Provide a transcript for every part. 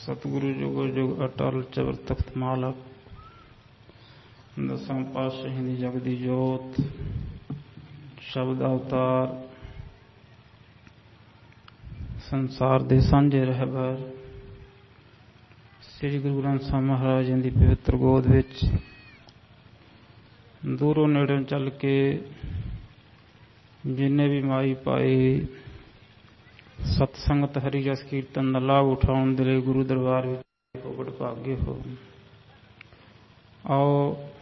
सतगुरु जुगो जुग अटल चबर तख्त मालक दसम पातशाही दी जगदी जोत शब्द अवतार संसार दे सांझे रहबर श्री गुरु ग्रंथ साहिब महाराज जी दी पवित्र गोद विच दूरों नेड़ों चल के जिन्हें भी माई पाई सत्संगत हरि जस कीर्तन का लाभ उठाने के लिए गुरु दरबार में वडभागे हो। आओ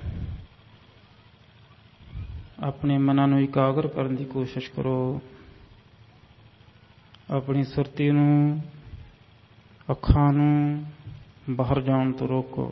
अपने मनां नूं एकाग्र करने की कोशिश करो, अपनी सुरती नूं अखां नूं बाहर जाण तो रोको,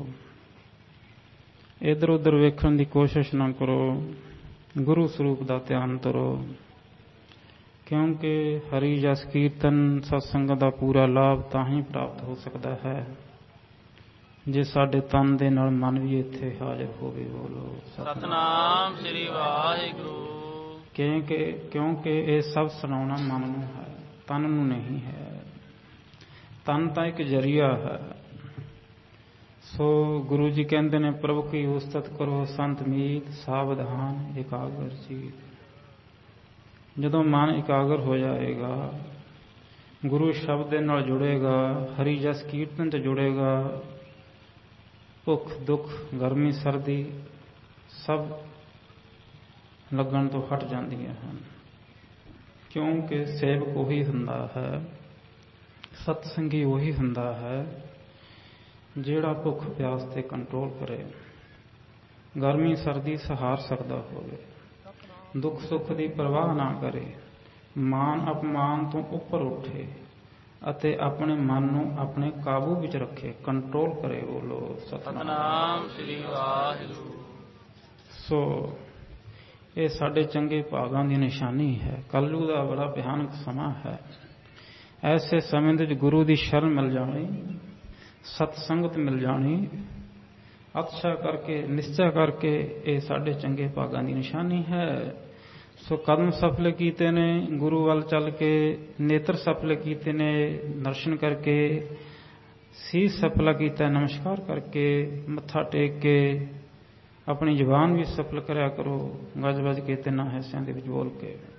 इधर उधर वेखण की कोशिश ना करो, गुरु स्वरूप का ध्यान करो। क्योंकि हरि जस कीर्तन सत्संग का पूरा लाभ तां ही प्राप्त हो सकता है जे साडे तन दे नाल मन भी इत्थे हाजिर होवे। बोलो सतनाम श्री वाहिगुरु। क्योंकि ये सब सुनाउणा मन नूं है, तन नूं नहीं है। तन तां एक जरिया है। सो गुरु जी कहते ने प्रभु की उस्तत करो संत मीत सावधान एकाग्र चीत। जदों मन एकाग्र हो जाएगा, गुरु शब्द दे नाल जुड़ेगा, हरि जस कीर्तन ते जुड़ेगा, भुख दुख गर्मी सर्दी सब लगन तो हट जांदियां हन। क्योंकि सेवक वही हुंदा है, सतसंगी वही हुंदा है जिहड़ा भुख प्यास ते कंट्रोल करे, गर्मी सर्दी सहार सकदा होवे, दुख सुख की परवाह ना करे, मान अपमान तो उपर उठे अते अपने मन नूं अपने काबू विच रखे, कंट्रोल करे। बोलो सतनाम श्री वाहिगुरु। सो ये साडे चंगे भागां दी निशानी है। कलयुग दा बड़ा भयानक समा है। ऐसे समय दे गुरु दी शरण मिल जानी, सतसंगत मिल जानी, अच्छा करके निश्चय करके ये साडे चंगे भागां दी निशानी है। सो कदम सफल कीते ने गुरु वाल चल के, नेत्र सफल कीते ने दर्शन करके, सीस सफल कीता नमस्कार करके, मत्था टेक के, अपनी जबान भी सफल करया करो गज गज के 3 हिस्सों दे विच बोल के।